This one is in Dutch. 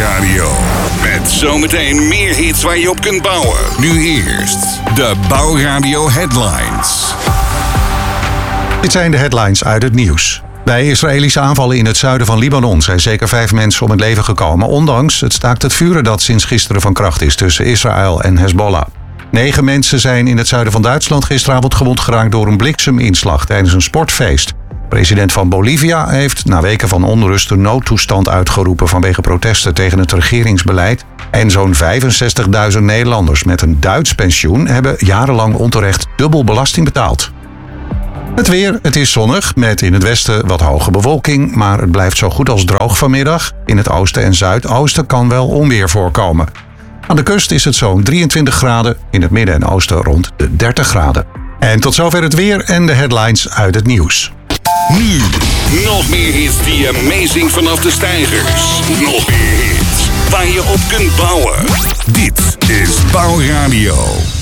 Bouwradio. Met zometeen meer hits waar je op kunt bouwen. Nu eerst de Bouwradio Headlines. Dit zijn de headlines uit het nieuws. Bij Israëlische aanvallen in het zuiden van Libanon zijn zeker 5 mensen om het leven gekomen, ondanks het staakt het vuren dat sinds gisteren van kracht is tussen Israël en Hezbollah. 9 mensen zijn in het zuiden van Duitsland gisteravond gewond geraakt door een blikseminslag tijdens een sportfeest. President van Bolivia heeft na weken van onrust een noodtoestand uitgeroepen vanwege protesten tegen het regeringsbeleid. En zo'n 65.000 Nederlanders met een Duits pensioen hebben jarenlang onterecht dubbel belasting betaald. Het weer, het is zonnig, met in het westen wat hoge bewolking, maar het blijft zo goed als droog vanmiddag. In het oosten en zuidoosten kan wel onweer voorkomen. Aan de kust is het zo'n 23 graden, in het midden en oosten rond de 30 graden. En tot zover het weer en de headlines uit het nieuws. Nu, nog meer hits die amazing vanaf de steigers. Nog meer hits waar je op kunt bouwen. Dit is Bouwradio.